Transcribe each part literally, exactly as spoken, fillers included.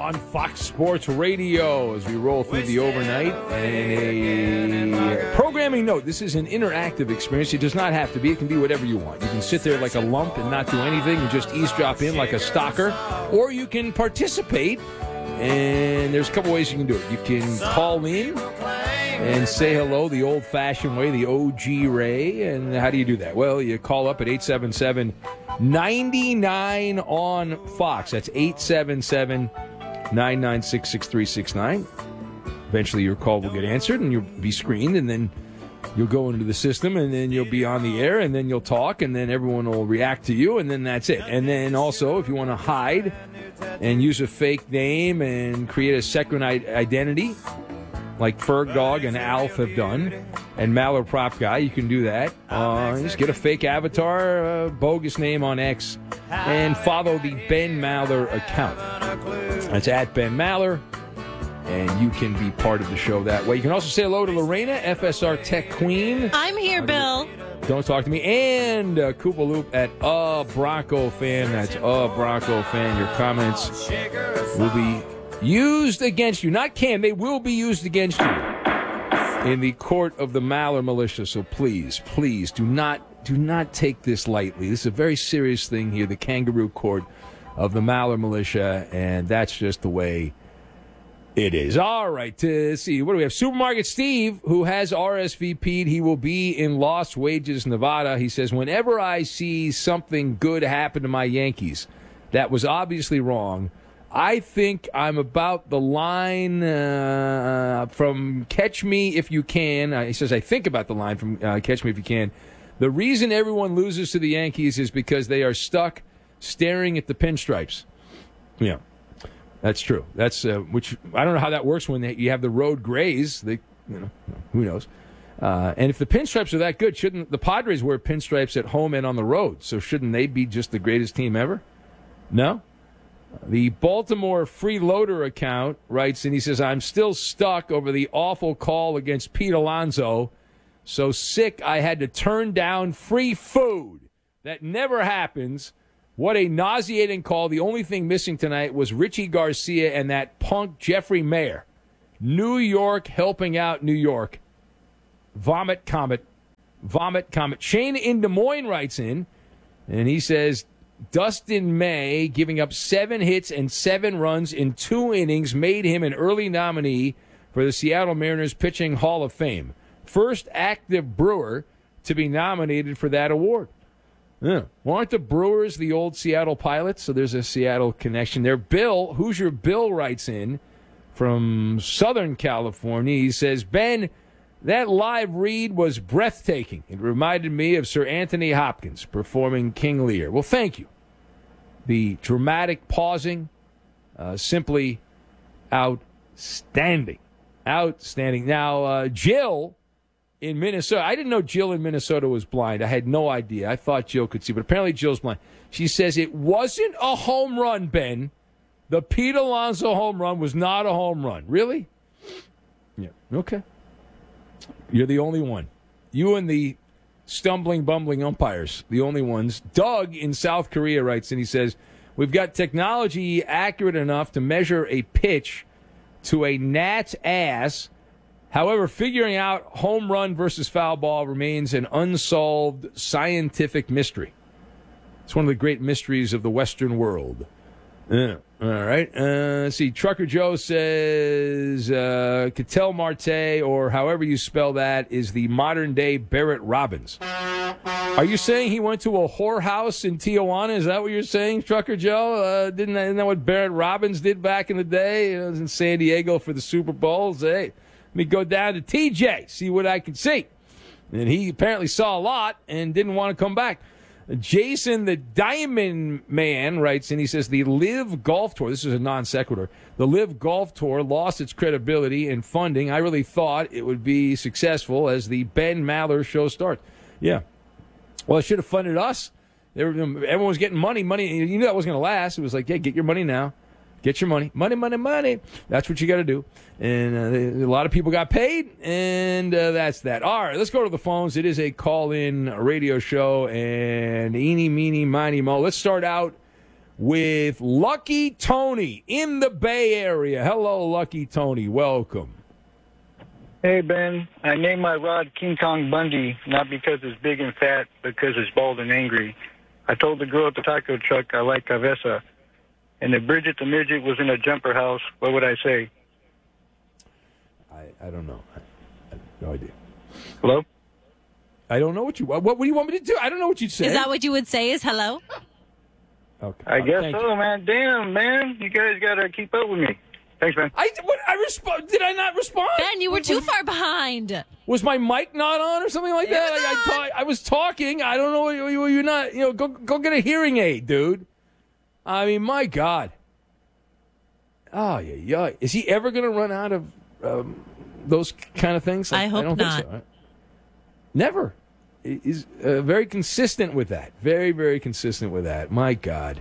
on Fox Sports Radio as we roll through the overnight. And a programming note, this is an interactive experience. It does not have to be. It can be whatever you want. You can sit there like a lump and not do anything and just eavesdrop in like a stalker. Or you can participate, and there's a couple ways you can do it. You can call in and say hello the old-fashioned way, the O G Ray. And how do you do that? Well, you call up at eight seven seven, nine nine on Fox. That's eight seven seven, nine nine six, six three six nine. Eventually your call will get answered, and you'll be screened, and then you'll go into the system, and then you'll be on the air, and then you'll talk, and then everyone will react to you, and then that's it. And then also, if you want to hide and use a fake name and create a second identity, like Ferg Dog and Alf have done, and Maller Prop Guy, you can do that. Uh, just get a fake avatar, a bogus name on X, and follow the Ben Maller account. That's at Ben Maller, and you can be part of the show that way. You can also say hello to Lorena, F S R Tech Queen. I'm here, Bill. Don't talk to me. And uh, Koopa Loop at A Bronco Fan. That's A Bronco Fan. Your comments will be used against you. Not can. They will be used against you in the court of the Maller militia. So please, please do not do not take this lightly. This is a very serious thing here, the kangaroo court of the Maller militia, and that's just the way it is. All right, to see, what do we have? Supermarket Steve, who has R S V P'd. He will be in Lost Wages, Nevada. He says, whenever I see something good happen to my Yankees that was obviously wrong, I think I'm about the line uh, from Catch Me If You Can. Uh, he says, I think about the line from uh, Catch Me If You Can. The reason everyone loses to the Yankees is because they are stuck staring at the pinstripes. Yeah, that's true. That's uh, which I don't know how that works when they, you have the road grays. They, you know, who knows? Uh, and if the pinstripes are that good, shouldn't the Padres wear pinstripes at home and on the road? So shouldn't they be just the greatest team ever? No? The Baltimore Freeloader account writes, and he says, I'm still stuck over the awful call against Pete Alonso. So sick I had to turn down free food. That never happens. What a nauseating call. The only thing missing tonight was Richie Garcia and that punk Jeffrey Mayer. New York helping out New York. Vomit Comet. Vomit Comet. Shane in Des Moines writes in, and he says, Dustin May giving up seven hits and seven runs in two innings made him an early nominee for the Seattle Mariners Pitching Hall of Fame. First active Brewer to be nominated for that award. Yeah. Well, aren't the Brewers the old Seattle Pilots? So there's a Seattle connection there. Bill, Hoosier Bill writes in from Southern California. He says, Ben, that live read was breathtaking. It reminded me of Sir Anthony Hopkins performing King Lear. Well, thank you. The dramatic pausing, uh, simply outstanding. Outstanding. Now, uh, Jill in Minnesota, I didn't know Jill in Minnesota was blind. I had no idea. I thought Jill could see, but apparently Jill's blind. She says it wasn't a home run, Ben. The Pete Alonso home run was not a home run. Really? Yeah. Okay. You're the only one. You and the stumbling, bumbling umpires, the only ones. Doug in South Korea writes, and he says, we've got technology accurate enough to measure a pitch to a gnat's ass. However, figuring out home run versus foul ball remains an unsolved scientific mystery. It's one of the great mysteries of the Western world. Yeah. All right. Uh, let's see. Trucker Joe says uh, Ketel Marte, or however you spell that, is the modern-day Barrett Robbins. Are you saying he went to a whorehouse in Tijuana? Is that what you're saying, Trucker Joe? Uh, didn't, isn't that what Barrett Robbins did back in the day? He was in San Diego for the Super Bowls. Hey, let me go down to T J, see what I can see. And he apparently saw a lot and didn't want to come back. Jason, the Diamond Man, writes, and he says, the Live Golf Tour, this is a non sequitur, the Live Golf Tour lost its credibility and funding. I really thought it would be successful as the Ben Maller show starts. Yeah. Well, it should have funded us. They were, everyone was getting money, money. You knew that wasn't going to last. It was like, yeah, get your money now. Get your money. Money, money, money. That's what you got to do. And uh, a lot of people got paid, and uh, that's that. All right, let's go to the phones. It is a call-in radio show, and eeny, meeny, miny, mo. Let's start out with Lucky Tony in the Bay Area. Hello, Lucky Tony. Welcome. Hey, Ben. I named my rod King Kong Bundy, not because it's big and fat, because it's bald and angry. I told the girl at the taco truck I like Cabeza. And if Bridget the Midget was in a jumper house, what would I say? I, I don't know. I, I have no idea. Hello? I don't know what you... What, what do you want me to do? I don't know what you'd say. Is that what you would say is hello? Okay. I Uh, guess thank so, you. man. Damn, man. You guys got to keep up with me. Thanks, man. I, what, I respond. Did I not respond? Ben, you were too far behind. Was my mic not on or something like It that? was Like I, on. ta- I was talking. I don't know. You, you- you're not. You know, go go get a hearing aid, dude. I mean, my God. Oh yeah, yeah. Is he ever going to run out of um, those kind of things? I hope don't not. Think so. Never. He- He's uh, very consistent with that. Very, very consistent with that. My God.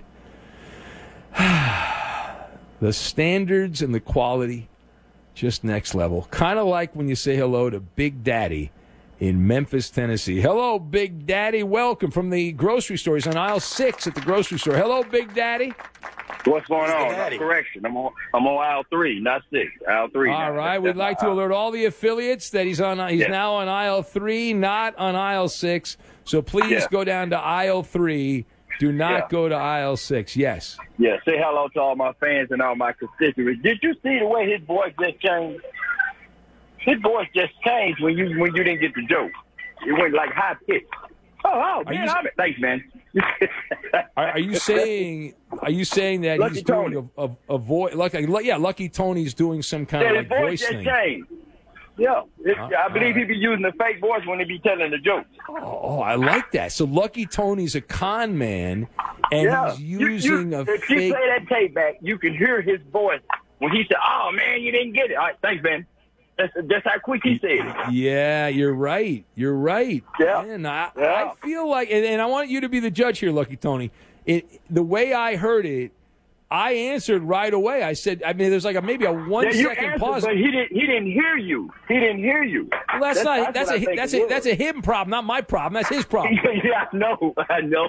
The standards and the quality, just next level. Kind of like when you say hello to Big Daddy in Memphis, Tennessee. Hello, Big Daddy. Welcome from the grocery store. He's on aisle six at the grocery store. Hello, Big Daddy. What's going on? No, correction. I'm on. I'm on aisle three, not six. Aisle three. All now. right. That's We'd like to my aisle. alert all the affiliates that he's on. He's Yes. now on aisle three, not on aisle six. So please Yeah. go down to aisle three. Do not Yeah. go to aisle six. Yes. Yeah. Say hello to all my fans and all my constituents. Did you see the way his voice just changed? His voice just changed when you when you didn't get the joke. It went like high pitch. Oh, oh, Are man, you- I'm thanks, man. Are, are you saying? Are you saying that Lucky he's doing Tony. a, a, a voice? Like, yeah, Lucky Tony's doing some kind Yeah, of his like voice voice just thing. changed. Yeah, It's- Uh, I believe all he be using the fake voice when he be telling the jokes. Oh, I like that. So Lucky Tony's a con man, and Yeah, he's You- using you, a if you fake. play that tape back, you can hear his voice when he said, "Oh man, you didn't get it." All right, thanks, Ben. That's that's how quick he said it. Yeah, you're right. You're right. Yeah. Man, I, Yeah. I feel like, and, and I want you to be the judge here, Lucky Tony. It, the way I heard it, I answered right away. I said, I mean, there's like a maybe a one Yeah, you second answered, pause. but he didn't. He didn't hear you. He didn't hear you. Well, that's, not. That's, what I a think that's it a was. that's a him problem, not my problem. That's his problem. yeah, I know. I know.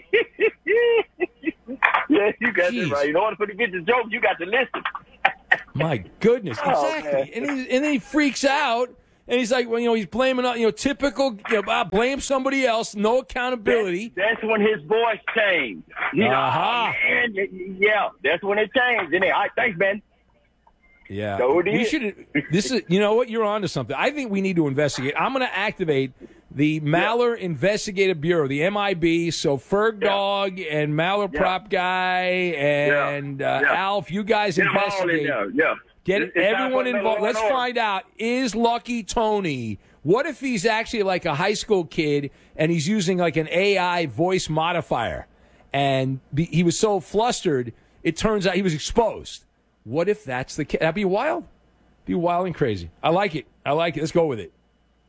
yeah, you got Jeez. it right. In order for to get the joke, you got to listen. My goodness, Oh, exactly. man. And, he, and then he freaks out, and he's like, well, you know, he's blaming, you know, typical, you know, uh, blame somebody else, no accountability. That's when his voice changed. He, Uh-huh. oh, man, yeah, that's when it changed. And then, all right, thanks, man. Yeah, So it we is. should. This is, you know what? You're onto something. I think we need to investigate. I'm going to activate the Maller Investigative Bureau, the M I B. So Ferg Yeah. Dog and Maller Yeah. Prop Guy and Uh, Yeah. Alf, you guys Get them all in investigate. there. Yeah. Get It's- it's time everyone for another involved. law Let's and order. find out, is Lucky Tony, what if he's actually like a high school kid and he's using like an A I voice modifier and be, he was so flustered, it turns out he was exposed. What if that's the case? That'd be wild. Be wild and crazy. I like it. I like it. Let's go with it.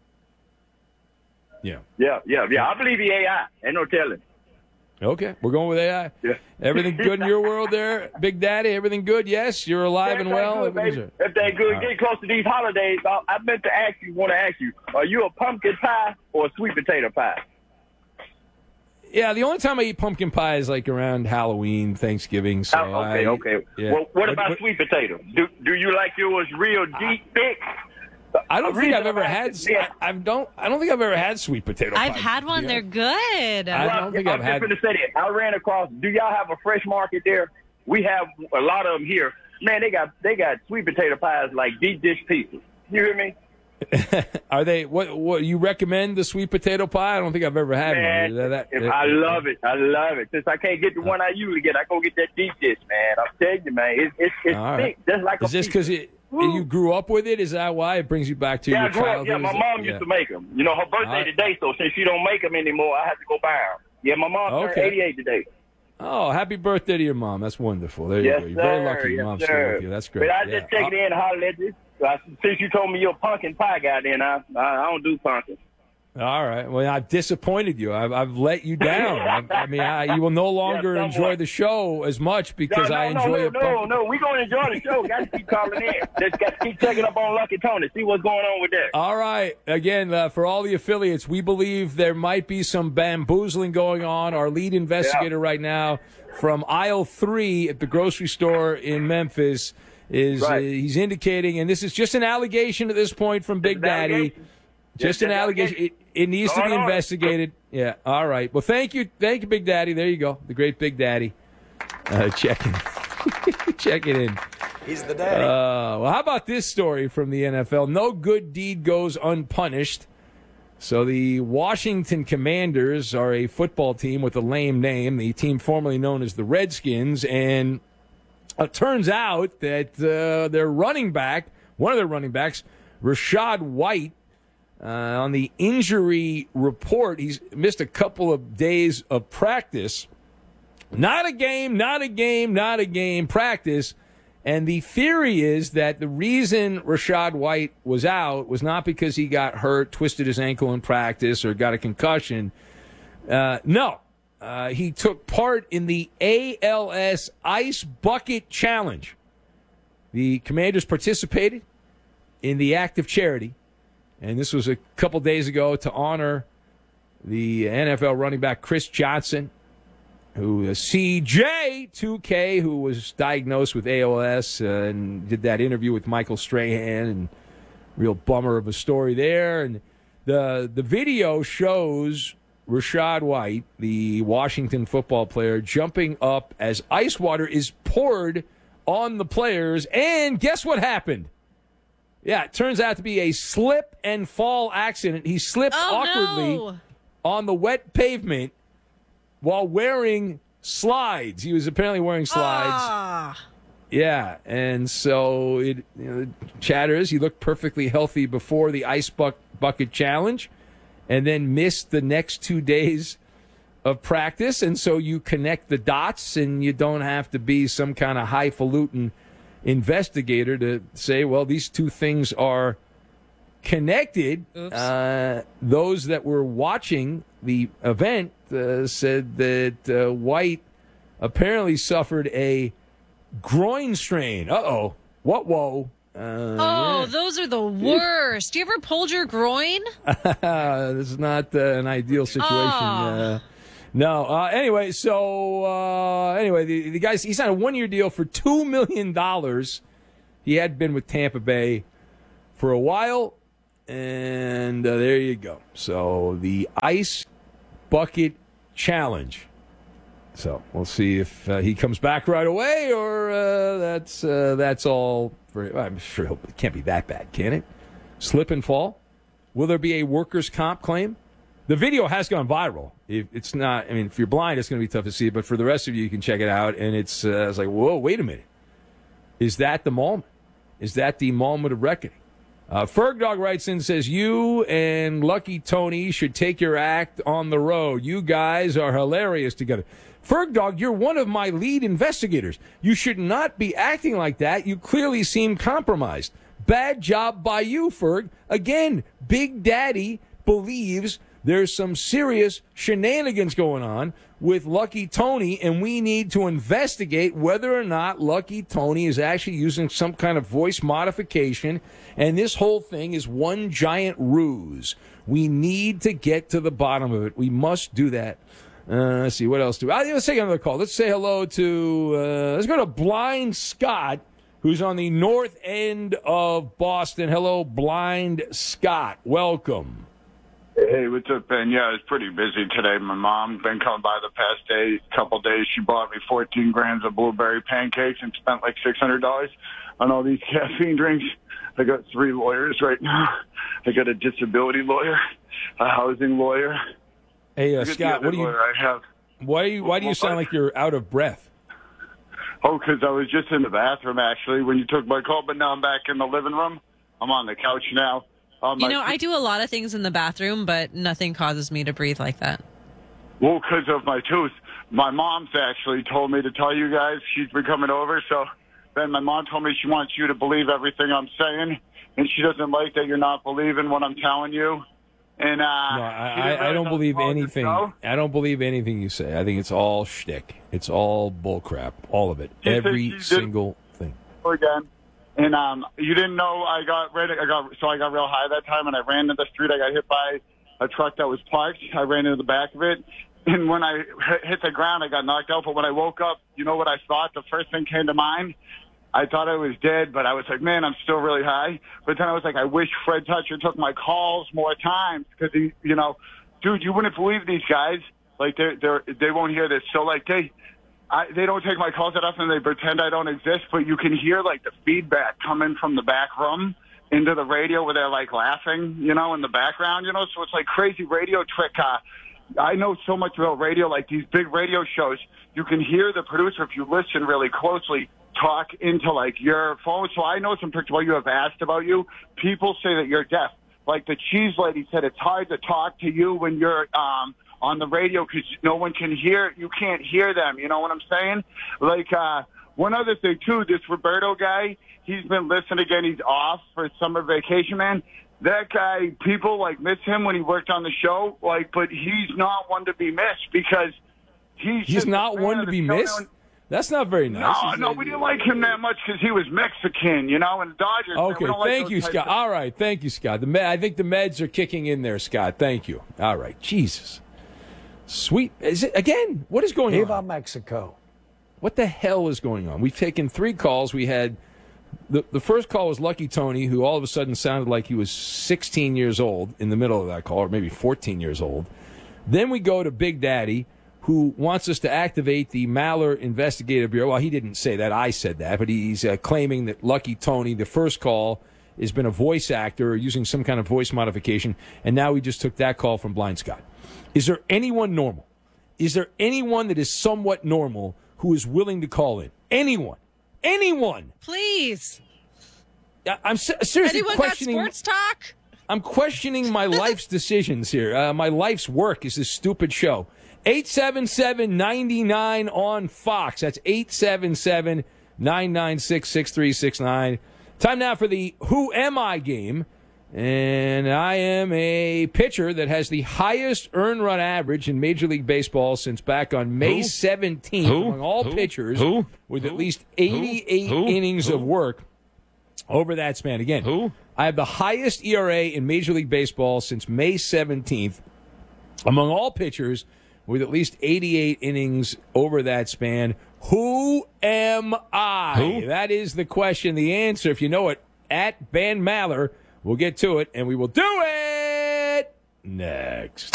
Yeah. Yeah, yeah, yeah. I believe he A I. Ain't no telling. Okay. We're going with A I. Yeah. Everything good in your world there, Big Daddy? Everything good? Yes? You're alive and Everything well? good, Everything's baby. good. Everything good. All Getting close to these holidays, I, I meant to ask you, want to ask you, are you a pumpkin pie or a sweet potato pie? Yeah, the only time I eat pumpkin pie is like around Halloween, Thanksgiving. So Oh, okay, I- okay. yeah. Well, what about sweet potato? Do do you like yours real deep, thick? I don't The think I've reason ever I'm had. asking- yeah. I, I don't. I don't think I've ever had sweet potato pie. I've had one. Yeah. They're good. I Well, don't think I'm I've just had- going to say that. I ran across. Do y'all have a fresh market there? We have a lot of them here. Man, they got they got sweet potato pies like deep dish pieces. You hear me? Are they? What? What you recommend the sweet potato pie? I don't think I've ever had Man, one. Is that- if that- I love it. I love it. Since I can't get the one I usually get, I go get that deep dish, man. I'm telling you, man. It's it's, it's All thick, right. just like Is a this pizza. because it? You grew up with it? Is that why it brings you back to Yeah, I your grew up. childhood? Yeah, my Is it- mom yeah. used to make them. You know, her birthday All right. today, so since she don't make them anymore, I have to go buy them. Yeah, my mom Okay. turned eighty-eight today. Oh, happy birthday to your mom. That's wonderful. There you Yes, go. You're sir. very lucky. Your yes, mom's sir. still with you. That's great. But I Yeah. just take it in and holler at you. Uh, Since you told me you're a pumpkin pie guy, then I, I I don't do pumpkin. All right. Well, I've disappointed you. I've, I've let you down. I, I mean, I, you will no longer Yeah, enjoy the show as much because no, no, I no, enjoy no, it. no, no. We're going to enjoy the show. Got to keep calling in. Just got to keep checking up on Lucky Tony, see what's going on with that. All right. Again, uh, for all the affiliates, we believe there might be some bamboozling going on. Our lead investigator Yeah. right now from aisle three at the grocery store in Memphis is Right. uh, he's indicating, and this is just an allegation at this point from Big an Daddy. allegation. Just Yeah, an just allegation. It, allegation. it needs to Go be on. investigated. Yeah. All right. Well, thank you. Thank you, Big Daddy. There you go. The great Big Daddy. Uh, checking. checking in. He's the daddy. Uh, well, how about this story from the N F L? No good deed goes unpunished. So the Washington Commanders are a football team with a lame name, the team formerly known as the Redskins, and it turns out that uh, their running back, one of their running backs, Rashad White, uh, on the injury report, he's missed a couple of days of practice. Not a game, not a game, not a game, practice. And the theory is that the reason Rashad White was out was not because he got hurt, twisted his ankle in practice, or got a concussion. Uh, no. Uh, he took part in the A L S Ice Bucket Challenge. The Commanders participated in the act of charity, and this was a couple days ago to honor the N F L running back Chris Johnson, who uh, C J two K, who was diagnosed with A L S uh, and did that interview with Michael Strahan, and real bummer of a story there. And the the video shows Rashad White, the Washington football player, jumping up as ice water is poured on the players. And guess what happened? Yeah, it turns out to be a slip and fall accident. He slipped Oh, awkwardly no. on the wet pavement while wearing slides. He was apparently wearing slides. Ah. Yeah, and so it you know, chatters. He looked perfectly healthy before the ice buck, bucket challenge, and then missed the next two days of practice. And so you connect the dots, and you don't have to be some kind of highfalutin investigator to say, well, these two things are connected. Uh, those that were watching the event uh, said that uh, White apparently suffered a groin strain. Uh-oh. What, whoa. Uh, Oh, yeah. those are the worst. You ever pulled your groin? This is not uh, an ideal situation. Oh. Uh, no. Uh, anyway, so uh, anyway, the, the guy's he signed a one-year deal for two million dollars. He had been with Tampa Bay for a while, and uh, there you go. So the Ice Bucket Challenge. So we'll see if uh, he comes back right away, or uh, that's uh, that's all. For, I'm sure he'll, it can't be that bad, can it? Slip and fall. Will there be a workers' comp claim? The video has gone viral. If it's not, I mean, if you're blind, it's going to be tough to see. But for the rest of you, you can check it out. And it's, uh, it's like, whoa, wait a minute. Is that the moment? Is that the moment of reckoning? Uh, Ferg Dog writes in, says, you and Lucky Tony should take your act on the road. You guys are hilarious together. Ferg Dog, you're one of my lead investigators. You should not be acting like that. You clearly seem compromised. Bad job by you, Ferg. Again, Big Daddy believes there's some serious shenanigans going on with Lucky Tony, and we need to investigate whether or not Lucky Tony is actually using some kind of voice modification, and this whole thing is one giant ruse. We need to get to the bottom of it. We must do that. Uh, let's see, what else do we... Let's take another call. Let's say hello to... Uh, let's go to Blind Scott, who's on the north end of Boston. Hello, Blind Scott. Welcome. Hey, what's up, Ben? Yeah, it's pretty busy today. My mom been coming by the past day, couple days. She bought me fourteen grams of blueberry pancakes and spent like six hundred dollars on all these caffeine drinks. I got three lawyers right now. I got a disability lawyer, a housing lawyer. Hey, uh, Look at the Scott, other what do you... lawyer I have. Why do you, why do you sound like you're out of breath? Oh, because I was just in the bathroom, actually, when you took my call, but now I'm back in the living room. I'm on the couch now. Um, You my- know, I do a lot of things in the bathroom, but nothing causes me to breathe like that. Well, because of my tooth. My mom's actually told me to tell you guys she's been coming over. So then my mom told me she wants you to believe everything I'm saying, and she doesn't like that you're not believing what I'm telling you. And uh, No, I, I, I don't believe anything. I don't believe anything you say. I think it's all shtick. It's all bullcrap. All of it. She Every said she single thing. Again. And um, you didn't know I got ready. I got so I got real high that time, and I ran into the street. I got hit by a truck that was parked. I ran into the back of it, and when I hit the ground, I got knocked out. But when I woke up, you know what I thought? The first thing came to mind. I thought I was dead, but I was like, man, I'm still really high. But then I was like, I wish Fred Toucher took my calls more times because he, you know, dude, you wouldn't believe these guys. Like they're they're they won't hear this. So like they. I, they don't take my calls that often. They pretend I don't exist, but you can hear like the feedback coming from the back room into the radio where they're like laughing, you know, in the background, you know. So it's like crazy radio trick. Uh, I know so much about radio, like these big radio shows. You can hear the producer if you listen really closely talk into like your phone. So I know some tricks while you have asked about you. People say that you're deaf. Like the cheese lady said, it's hard to talk to you when you're um, on the radio because no one can hear. You can't hear them. You know what I'm saying? Like uh, one other thing, too, this Roberto guy, he's been listening again. He's off for summer vacation, man. That guy, people, like, miss him when he worked on the show, like, but he's not one to be missed because he's He's just not one to be missed? now. That's not very nice. No, He's no, a- we didn't like him that much because he was Mexican, you know, and the Dodgers. man, Okay, we don't like thank those you, types Scott. of- All right, thank you, Scott. The med, I think the meds are kicking in there, Scott. Thank you. All right, Jesus. Sweet. Is it again? What is going Viva on? Mexico. What the hell is going on? We've taken three calls. We had the the first call was Lucky Tony, who all of a sudden sounded like he was sixteen years old in the middle of that call, or maybe fourteen years old. Then we go to Big Daddy, who wants us to activate the Maller Investigative Bureau. Well, he didn't say that. I said that. But he's uh, claiming that Lucky Tony, the first call, has been a voice actor or using some kind of voice modification. And now we just took that call from Blind Scott. Is there anyone normal? Is there anyone that is somewhat normal who is willing to call in? Anyone? Anyone? Please. I- I'm se- seriously Anyone got questioning. sports talk? I'm questioning my life's decisions here. Uh, my life's work is this stupid show. eight seven seven, nine nine on Fox. That's eight seven seven, nine nine six, six three six nine. Time now for the Who Am I game. And I am a pitcher that has the highest earned run average in Major League Baseball since back on May Who? seventeenth Who? among all Who? pitchers Who? with Who? at least eighty-eight Who? innings Who? of work over that span. Again, Who? I have the highest E R A in Major League Baseball since May seventeenth among all pitchers with at least eighty-eight innings over that span. Who am I? Who? That is the question. The answer, if you know it, at Ben Maller. We'll get to it, and we will do it next.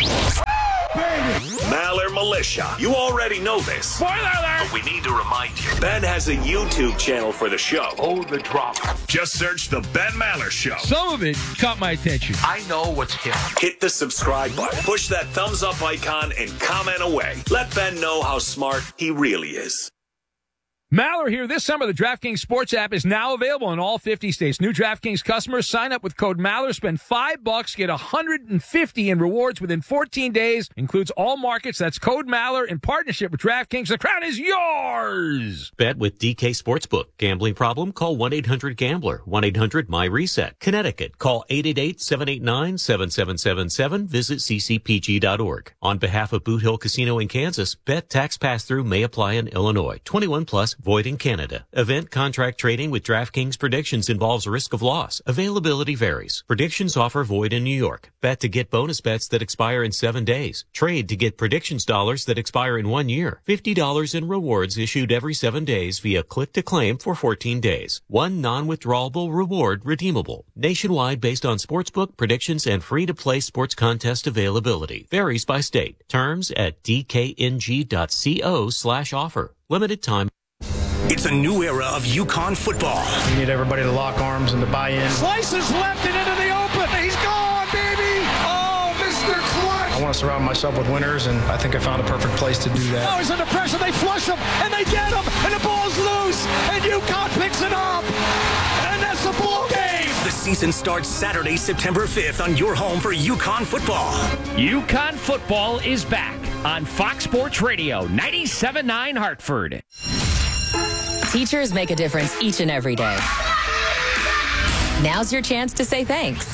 Maller Militia. You already know this. Spoiler alert! But we need to remind you. Ben has a YouTube channel for the show. Oh, the drama. Just search The Ben Maller Show. Some of it caught my attention. I know what's hip. Hit the subscribe button. Push that thumbs up icon and comment away. Let Ben know how smart he really is. Maller here. This summer, the DraftKings Sports app is now available in all fifty states. New DraftKings customers sign up with code Maller, spend five bucks, get one hundred fifty in rewards within fourteen days. Includes all markets. That's code Maller in partnership with DraftKings. The crown is yours. Bet with D K Sportsbook. Gambling problem? Call one eight hundred gambler. one eight hundred my reset. Connecticut. Call eight eight eight, seven eight nine, seven seven seven seven. Visit c c p g dot org. On behalf of Boot Hill Casino in Kansas, bet tax pass-through may apply in Illinois. twenty-one plus. Void in Canada. Event contract trading with DraftKings predictions involves risk of loss. Availability varies. Predictions offer void in New York. Bet to get bonus bets that expire in seven days. Trade to get predictions dollars that expire in one year. fifty dollars in rewards issued every seven days via click to claim for fourteen days. One non-withdrawable reward redeemable. Nationwide based on sportsbook predictions and free-to-play sports contest availability. Varies by state. Terms at d k n g dot co slash offer. Limited time. It's a new era of UConn football. We need everybody to lock arms and to buy in. Slices left and into the open. He's gone, baby. Oh, Mister Clutch. I want to surround myself with winners, and I think I found a perfect place to do that. Oh, he's under pressure. They flush him, and they get him, and the ball's loose, and UConn picks it up. And that's the ball game. The season starts Saturday, September fifth on your home for UConn football. UConn football is back on Fox Sports Radio, ninety-seven point nine Hartford. Teachers make a difference each and every day. Now's your chance to say thanks.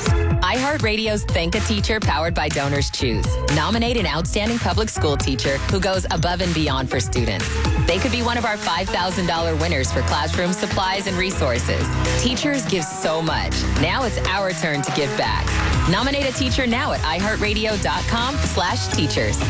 iHeartRadio's Thank a Teacher powered by Donors Choose. Nominate an outstanding public school teacher who goes above and beyond for students. They could be one of our five thousand dollars winners for classroom supplies and resources. Teachers give so much. Now it's our turn to give back. Nominate a teacher now at iHeartRadio.com slash teachers.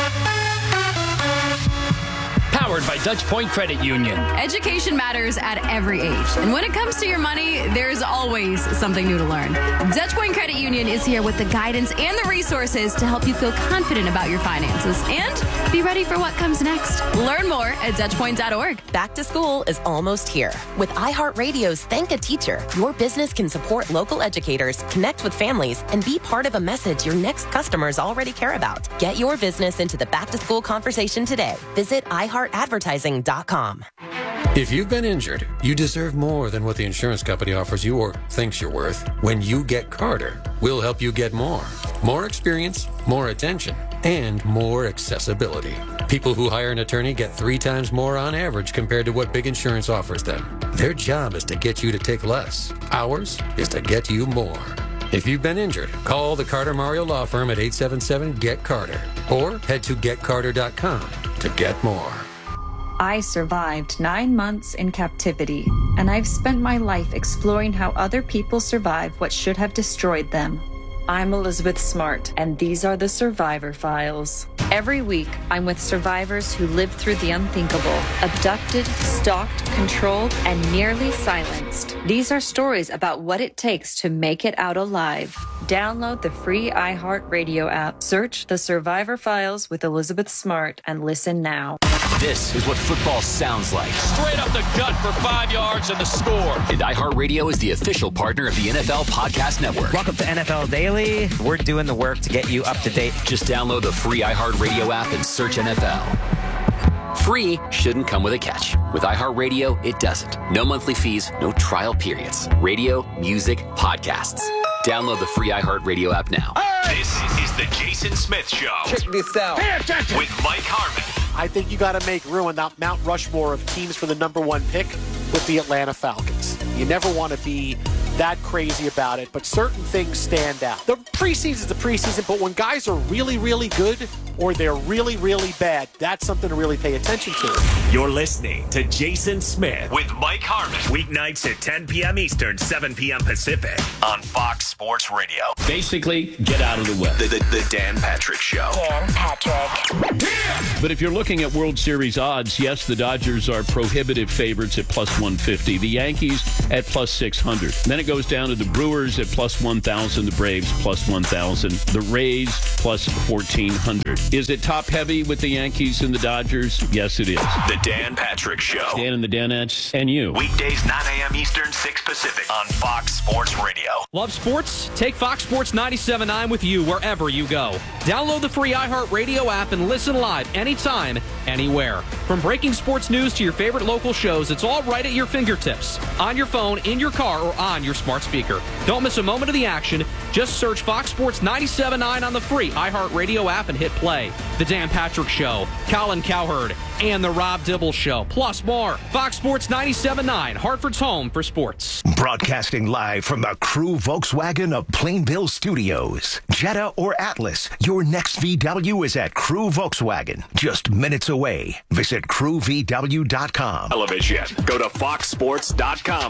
Powered by Dutch Point Credit Union. Education matters at every age. And when it comes to your money, there's always something new to learn. Dutch Point Credit Union is here with the guidance and the resources to help you feel confident about your finances and be ready for what comes next. Learn more at Dutch Point dot org. Back to school is almost here. With iHeartRadio's Thank a Teacher, your business can support local educators, connect with families, and be part of a message your next customers already care about. Get your business into the back-to-school conversation today. Visit i heart advertising dot com. If you've been injured, you deserve more than what the insurance company offers you or thinks you're worth. When you get Carter, we'll help you get more. More experience, more attention, and more accessibility. People who hire an attorney get three times more on average compared to what big insurance offers them. Their job is to get you to take less. Ours is to get you more. If you've been injured, call the Carter Mario Law Firm at eight seven seven, G E T Carter or head to get carter dot com to get more. I survived nine months in captivity, and I've spent my life exploring how other people survive what should have destroyed them. I'm Elizabeth Smart, and these are the Survivor Files. Every week, I'm with survivors who lived through the unthinkable, abducted, stalked, controlled, and nearly silenced. These are stories about what it takes to make it out alive. Download the free iHeartRadio app, search The Survivor Files with Elizabeth Smart, and listen now. This is what football sounds like. Straight up the gut for five yards and the score. And iHeartRadio is the official partner of the N F L Podcast Network. Welcome to N F L Daily. We're doing the work to get you up to date. Just download the free iHeartRadio app and search N F L. Free shouldn't come with a catch. With iHeartRadio, it doesn't. No monthly fees, no trial periods. Radio, music, podcasts. Download the free iHeartRadio app now. This is the Jason Smith Show. Check this out. With Mike Harmon. I think you got to make room in that Mount Rushmore of teams for the number one pick with the Atlanta Falcons. You never want to be that crazy about it, but certain things stand out. The preseason is the preseason, but when guys are really, really good or they're really, really bad, that's something to really pay attention to. You're listening to Jason Smith with Mike Harmon. Weeknights at ten p.m. Eastern, seven p.m. Pacific on Fox Sports Radio. Basically, get out of the way. The, the, the Dan Patrick Show. Dan Patrick. But if you're looking at World Series odds, yes, the Dodgers are prohibitive favorites at plus one fifty. The Yankees at plus six hundred. Then it goes down to the Brewers at plus one thousand. The Braves plus one thousand. The Rays plus fourteen hundred. Is it top heavy with the Yankees and the Dodgers? Yes, it is. The Dan Patrick Show. Dan and the Danettes and you. Weekdays nine a.m. Eastern, six Pacific on Fox Sports Radio. Love sports? Take Fox Sports ninety-seven point nine with you wherever you go. Download the free iHeartRadio app and listen live anytime, anywhere. From breaking sports news to your favorite local shows, it's all right at your fingertips. On your phone, in your car, or on your smart speaker. Don't miss a moment of the action. Just search Fox Sports ninety-seven point nine on the free iHeartRadio app and hit play. The Dan Patrick Show, Colin Cowherd, and The Rob Dibble Show, plus more. Fox Sports ninety-seven point nine, Hartford's home for sports. Broadcasting live from the Crew Volkswagen of Plainville Studios. Jetta or Atlas, your next V W is at Crew Volkswagen, just minutes away. Visit crew v w dot com. Television. Go to fox sports dot com.